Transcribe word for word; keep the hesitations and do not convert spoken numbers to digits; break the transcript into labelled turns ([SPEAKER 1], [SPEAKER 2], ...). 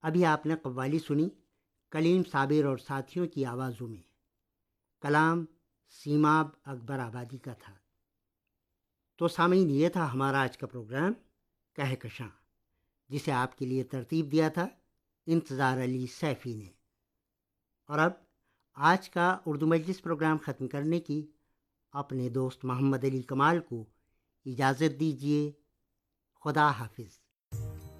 [SPEAKER 1] अभी आपने कव्वाली सुनी कलीम साबिर और साथियों की आवाज़ों में। कलाम सीमाब अकबर आबादी का था। तो सामीन, ये था हमारा आज का प्रोग्राम कहकशां, जिसे आपके लिए तरतीब दिया था इंतज़ार अली सैफ़ी ने। और अब आज का उर्दू मजलिस प्रोग्राम ख़त्म करने की अपने दोस्त मोहम्मद अली कमाल को इजाज़त दीजिए। खुदा हाफिज़।